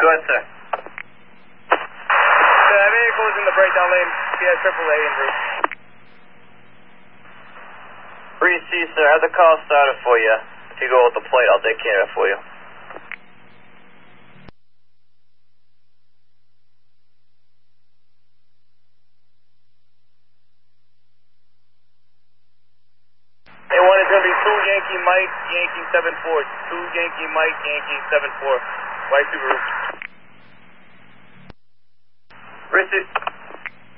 ahead, sir. That vehicle is in the breakdown lane. CS AAA en route. 3C, sir. I have the call started for you. If you go with the plate, I'll take care of it for you. A1 is going to be 2 Yankee Mike, Yankee 74. 2 Yankee Mike, Yankee 74. White Subaru. 3C.